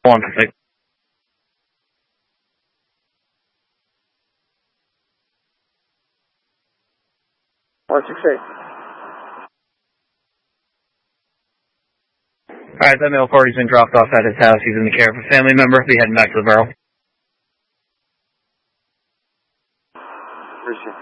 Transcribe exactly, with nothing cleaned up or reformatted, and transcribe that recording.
one for six. one six eight. Alright, that male forty's been dropped off at his house. He's in the care of a family member. Be heading back to the borough. Appreciate it.